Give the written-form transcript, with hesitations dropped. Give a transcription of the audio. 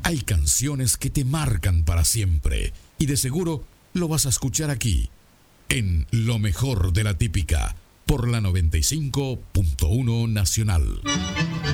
Hay canciones que te marcan para siempre y de seguro lo vas a escuchar aquí, en Lo Mejor de la Típica, por la 95.1 Nacional.